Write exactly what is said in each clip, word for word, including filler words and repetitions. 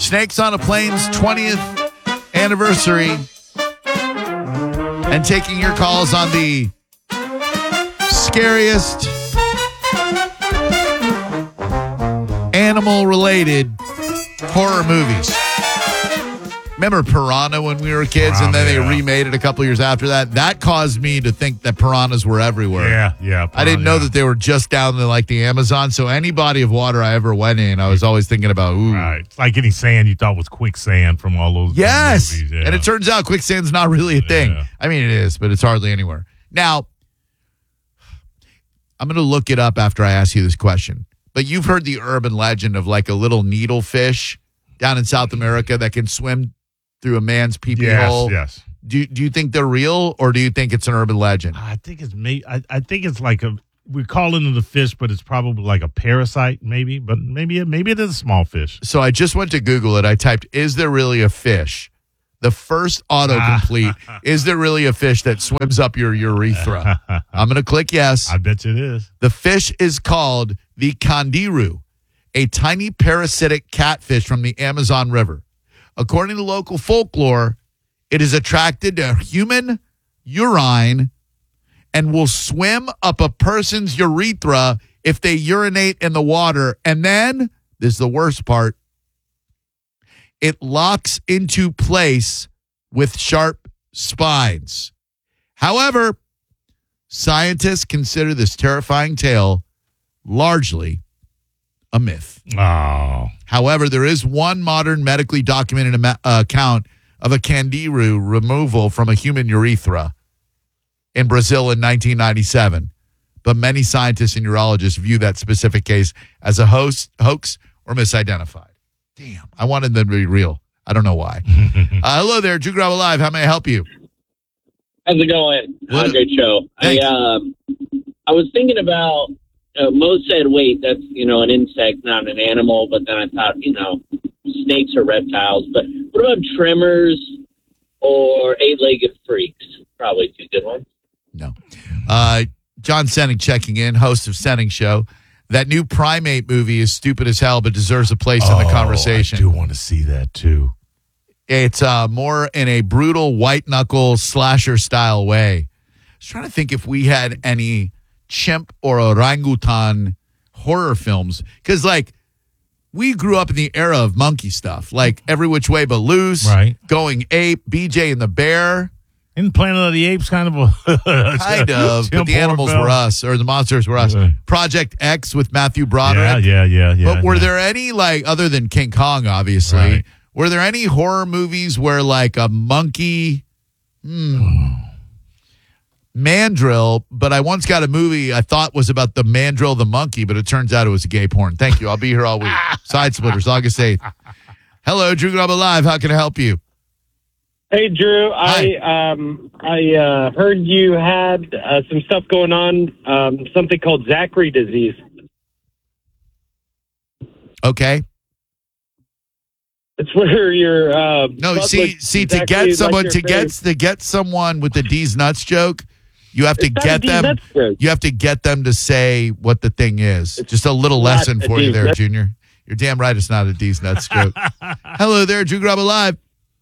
Snakes on a Plane's twentieth anniversary and taking your calls on the scariest animal-related horror movies. Remember Piranha when we were kids, Piranha, and then they yeah. remade it a couple years after that? That caused me to think that piranhas were everywhere. Yeah, yeah. Piranha, I didn't know yeah. that they were just down in like the Amazon. So any body of water I ever went in, I was always thinking about, ooh. Right. It's like any sand you thought was quicksand from all those yes. movies. Yeah. And it turns out quicksand's not really a thing. Yeah. I mean, it is, but it's hardly anywhere. Now, I'm going to look it up after I ask you this question. But you've heard the urban legend of like a little needlefish down in South America that can swim through a man's pee-pee yes, hole. Yes, Do do you think they're real, or do you think it's an urban legend? I think it's me. I, I think it's like a. We're calling it a fish, but it's probably like a parasite, maybe. But maybe it, maybe it is a small fish. So I just went to Google it. I typed, "Is there really a fish?" The first autocomplete. Is there really a fish that swims up your urethra? I'm going to click yes. I bet you it is. The fish is called the candiru, a tiny parasitic catfish from the Amazon River. According to local folklore, it is attracted to human urine and will swim up a person's urethra if they urinate in the water. And then, this is the worst part, it locks into place with sharp spines. However, scientists consider this terrifying tale largely a myth. Oh. However, there is one modern medically documented ama- uh, account of a candiru removal from a human urethra in Brazil in nineteen ninety-seven. But many scientists and urologists view that specific case as a host, hoax or misidentified. Damn, I wanted them to be real. I don't know why. uh, hello there, Drew Garabo Live. How may I help you? How's it going? What? Uh, great show. I, uh, I was thinking about, uh, Mo said, wait, that's, you know, an insect, not an animal. But then I thought, you know, snakes are reptiles. But what about tremors or eight-legged freaks? Probably two good ones. No. Uh, John Senning checking in, host of Senning Show. That new primate movie is stupid as hell, but deserves a place oh, in the conversation. I do want to see that, too. It's uh, more in a brutal white-knuckle slasher-style way. I was trying to think if we had any chimp or orangutan horror films. Because, like, we grew up in the era of monkey stuff. Like, Every Which Way But Loose, right. Going Ape, B J and the Bear. Isn't Planet of the Apes kind of a... kind of, but the animals were us, or the monsters were us. Yeah. Project X with Matthew Broderick. Yeah, yeah, yeah. yeah but were yeah. there any, like, other than King Kong, obviously, right. were there any horror movies where, like, a monkey... Hmm, mandrill, but I once got a movie I thought was about the mandrill the monkey, but it turns out it was a gay porn. Thank you. I'll be here all week. Side Splitters, August eighth. Hello, Drew Garabo Live. How can I help you? Hey, Drew. Hi. I um I uh, heard you had uh, some stuff going on, um, something called Zachary disease. Okay. It's where you're. Uh, No, see, see, to exactly get someone like to your get face. to get someone with the D's nuts joke, you have to It's not get a D's them. nuts joke. You have to get them to say what the thing is. It's Just a little not lesson a for you D's there, nuts. Junior. You're damn right. It's not a D's nuts joke. Hello there, Drew Garabo Live.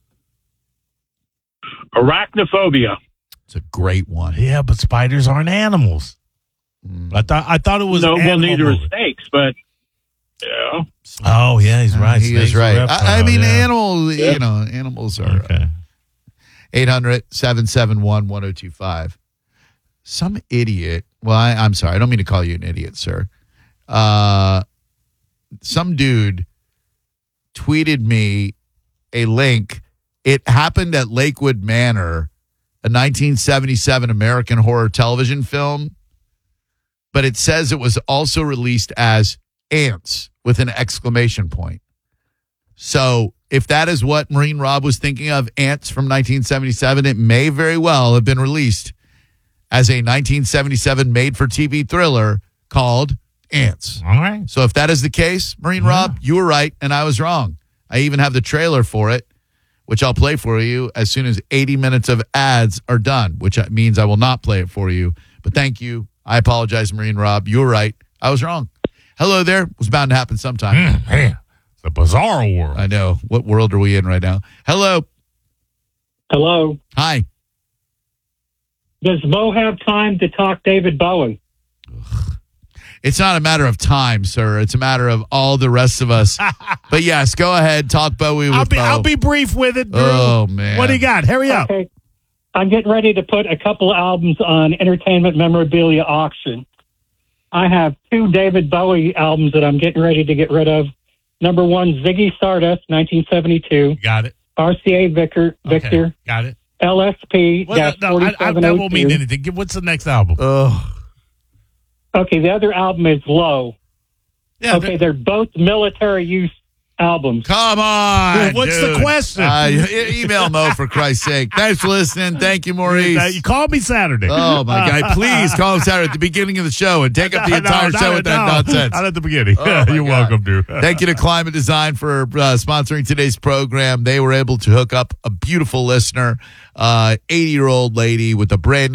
Arachnophobia. It's a great one. Yeah, but spiders aren't animals. Mm. I thought I thought it was No, well, animal neither is movie. snakes, but yeah. Oh, yeah, he's right. He Snakes is are right. I, I reptiles, mean, yeah. animals. You know, animals are. Okay. eight hundred, seven seven one, one oh two five. Some idiot. Well, I, I'm sorry. I don't mean to call you an idiot, sir. Uh, some dude tweeted me a link. It happened at Lakewood Manor, a nineteen seventy-seven American horror television film. But it says it was also released as Ants with an exclamation point. So if that is what Marine Rob was thinking of, Ants from nineteen seventy-seven, it may very well have been released as a nineteen seventy-seven made-for-T V thriller called Ants. All right. So if that is the case, Marine Yeah. Rob, you were right and I was wrong. I even have the trailer for it, which I'll play for you as soon as eighty minutes of ads are done, which means I will not play it for you. But thank you. I apologize, Marine Rob. You were right. I was wrong. Hello there. It was bound to happen sometime. Mm, man. The bizarre world. I know. What world are we in right now? Hello. Hello. Hi. Does Mo have time to talk David Bowie? It's not a matter of time, sir. It's a matter of all the rest of us. But yes, go ahead. Talk Bowie with I'll be, Bo. I'll be brief with it, Drew. Oh, man. What do you got? Hurry up. Okay. I'm getting ready to put a couple albums on Entertainment Memorabilia Auction. I have two David Bowie albums that I'm getting ready to get rid of. Number one, Ziggy Stardust, nineteen seventy-two. Got it. R C A Victor, Okay, Victor. got it. L S P Well, no, I, I, that won't mean anything. Give- What's the next album? Oh. Okay, the other album is Low. Yeah, Okay, they're both military use albums. Come on. What's dude. the question? Uh, e- email Mo, for Christ's sake. Thanks for listening. Thank you, Maurice. Uh, you call me Saturday. Oh, my God. Please call us out at the beginning of the show and take up the No, entire no, show no, with that no. nonsense. Not at the beginning. Oh, my You're God. welcome, Drew. Thank you to Climate Design for uh, sponsoring today's program. They were able to hook up a beautiful listener, uh, eighty-year-old lady with a brand new